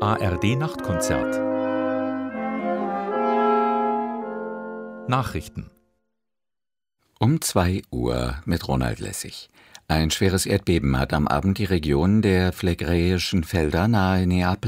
ARD Nachtkonzert. Nachrichten. Um 2 Uhr mit Ronald Lessig. Ein schweres Erdbeben hat am Abend die Region der Phlegräischen Felder nahe Neapel